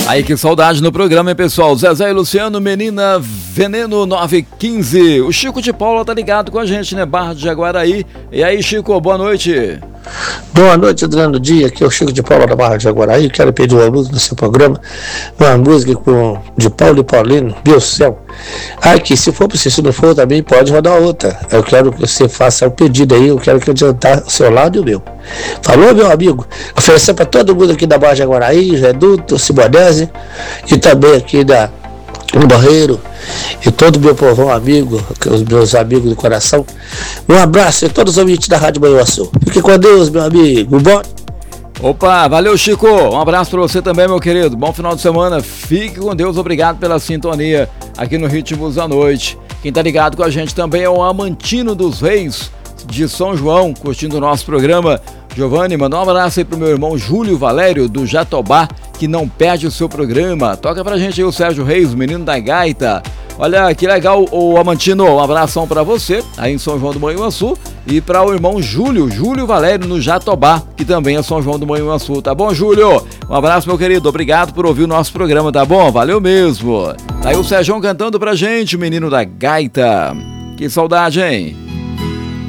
Aí, que saudade no programa, hein, pessoal? Zezé e Luciano, Menina Veneno 915. O Chico de Paula tá ligado com a gente, né? Barra de Jaguaraí. E aí, Chico, boa noite. Boa noite, Adriano Dia, aqui é o Chico de Paula da Barra de Jaguaraí. Quero pedir uma música no seu programa, uma música de Paulo e Paulino, Deus do céu. Aqui, se for preciso, se não for também pode rodar outra. Eu quero que você faça o pedido aí, eu quero que adiantar o seu lado e o meu. Falou, meu amigo? Oferecer para todo mundo aqui da Barra de Jaguaraí, Reduto, Sibonese e também aqui no Barreiro e todo o meu povão amigo, os meus amigos do coração. Um abraço a todos os ouvintes da Rádio Manhuaçu. Fique com Deus, meu amigo. Bom. Opa, valeu, Chico. Um abraço pra você também, meu querido. Bom final de semana. Fique com Deus. Obrigado pela sintonia aqui no Ritmos da Noite. Quem tá ligado com a gente também é o Amantino dos Reis de São João, curtindo o nosso programa. Giovanni, manda um abraço aí pro meu irmão Júlio Valério do Jatobá, que não perde o seu programa. Toca pra gente aí o Sérgio Reis, o menino da gaita. Olha que legal, o Amantino, um abração pra você aí em São João do Manhuaçu e para o irmão Júlio Valério no Jatobá, que também é São João do Manhuaçu, tá bom, Júlio? Um abraço, meu querido, obrigado por ouvir o nosso programa, tá bom? Valeu mesmo. Tá aí o Sérgio cantando pra gente, o menino da gaita. Que saudade, hein?